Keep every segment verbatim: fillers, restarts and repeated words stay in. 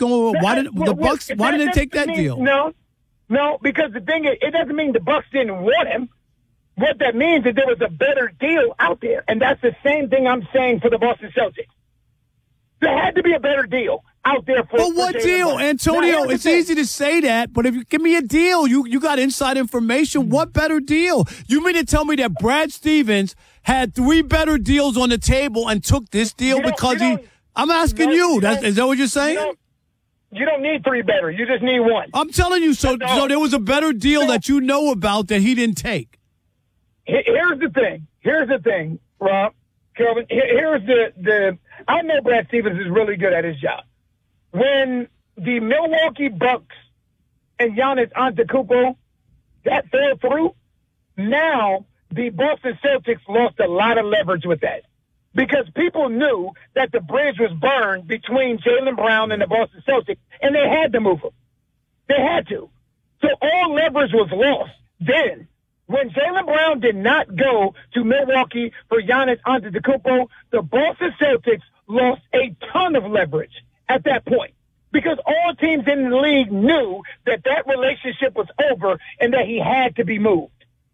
going? Why did the Bucks? Why did they take that mean, deal? No, no, because the thing is, it doesn't mean the Bucks didn't want him. What that means is there was a better deal out there, and that's the same thing I'm saying for the Boston Celtics. There had to be a better deal out there for. But what for deal, Brown. Antonio? Now, it's easy to say that, but if you give me a deal, you you got inside information. What better deal? You mean to tell me that Brad Stevens had three better deals on the table and took this deal You don't- because you he? don't- I'm asking no, you. you That's, don't- is that what you're You saying? don't, you don't need three better. You just need one. I'm telling you. So, That's all. so there was a better deal that you know about that he didn't take. Here- Here's the thing. Here's the thing, Rob, Kelvin. Here- Here's the the. I know Brad Stevens is really good at his job. When the Milwaukee Bucks and Giannis Antetokounmpo that fell through, now the Boston Celtics lost a lot of leverage with that because people knew that the bridge was burned between Jaylen Brown and the Boston Celtics, and they had to move him. They had to. So all leverage was lost then. When Jaylen Brown did not go to Milwaukee for Giannis Antetokounmpo, the Boston Celtics lost a ton of leverage at that point because all teams in the league knew that that relationship was over and that he had to be moved.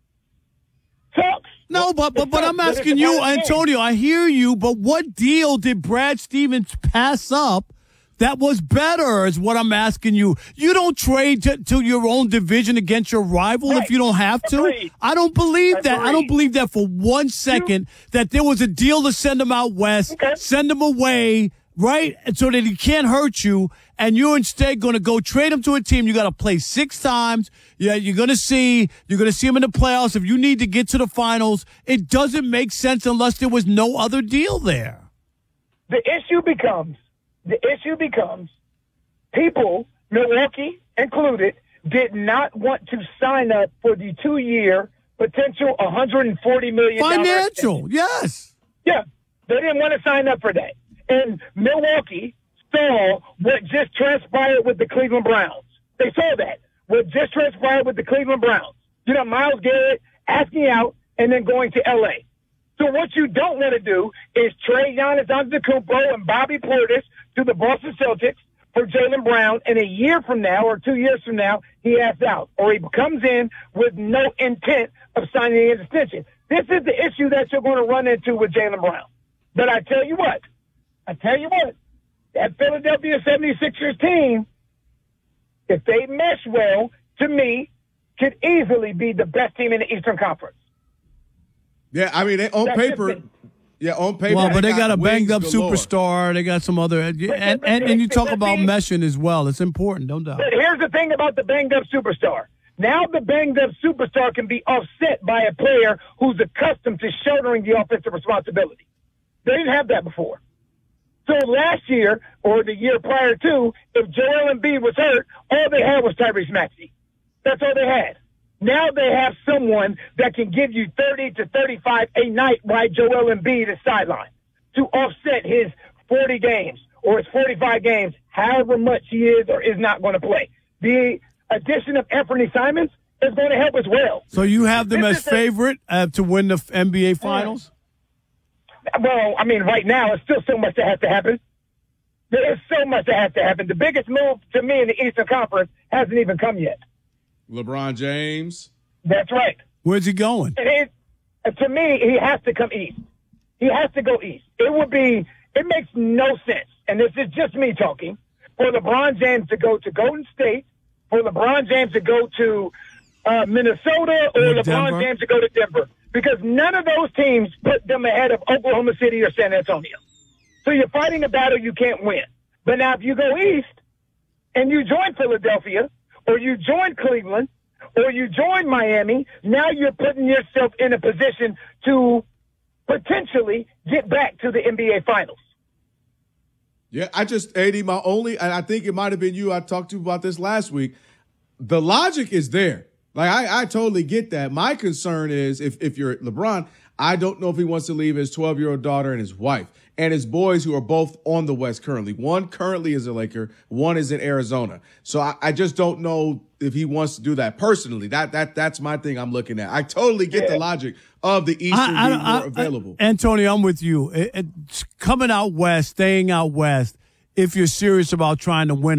Sucks. No, but but, but I'm But it's asking you, about him. Antonio. I hear you, but what deal did Brad Stevens pass up that was better? Is what I'm asking you. You don't trade to, to your own division against your rival Right. if you don't have to. Agreed. I don't believe that. I don't Agreed. believe that for one second that there was a deal to send him out west, Okay. send him away, right, so that he can't hurt you, and you're instead going to go trade him to a team you got to play six times. Yeah, you're going to see you're going to see him in the playoffs. If you need to get to the finals, it doesn't make sense unless there was no other deal there. The issue becomes, the issue becomes, people, Milwaukee included, did not want to sign up for the two-year potential one hundred forty million dollars Financial, yes. Yeah, they didn't want to sign up for that. And Milwaukee saw what just transpired with the Cleveland Browns. They saw that. What just transpired with the Cleveland Browns. You know, Myles Garrett asking out and then going to L A. So what you don't want to do is trade Giannis Antetokounmpo and Bobby Portis to the Boston Celtics for Jaylen Brown, and a year from now or two years from now, he asks out. Or he comes in with no intent of signing an extension. This is the issue that you're going to run into with Jaylen Brown. But I tell you what, I tell you what, that Philadelphia seventy-sixers team, if they mesh well, to me, could easily be the best team in the Eastern Conference. Yeah, I mean, they, on That's paper, just yeah, on paper. Well, but they got a wings banged up galore. superstar. They got some other, and and, and you talk about meshing as well. It's important, don't doubt. But here's the thing about the banged-up superstar. Now the banged-up superstar can be offset by a player who's accustomed to shouldering the offensive responsibility. They didn't have that before. So last year, or the year prior to, if Joel Embiid was hurt, all they had was Tyrese Maxey. That's all they had. Now they have someone that can give you thirty to thirty-five a night while Joel Embiid is sidelined to offset his forty games or his forty-five games, however much he is or is not going to play. The addition of Anthony Simons is going to help as well. So you have them This as is a- favorite uh, to win the N B A Finals? Well, I mean, right now, it's still so much that has to happen. There is so much that has to happen. The biggest move to me in the Eastern Conference hasn't even come yet. LeBron James. That's right. Where's he going? It, it, to me, he has to come east. He has to go east. It would be, it makes no sense, and this is just me talking, for LeBron James to go to Golden State, for LeBron James to go to uh, Minnesota, or Or LeBron Denver. James to go to Denver. Because none of those teams put them ahead of Oklahoma City or San Antonio. So you're fighting a battle you can't win. But now if you go east and you join Philadelphia or you join Cleveland or you join Miami, now you're putting yourself in a position to potentially get back to the N B A Finals. Yeah, I just, A D, my only, and I think it might have been you I talked to about this last week. The logic is there. Like, I, I totally get that. My concern is if, if you're LeBron, I don't know if he wants to leave his twelve-year-old daughter and his wife and his boys who are both on the West currently. One currently is a Laker. One is in Arizona. So I, I just don't know if he wants to do that personally. That that That's my thing I'm looking at. I totally get Yeah. the logic of the Eastern I- I- being I- more available. I- Antonio, I'm with you. It, it's coming out west, staying out west, if you're serious about trying to win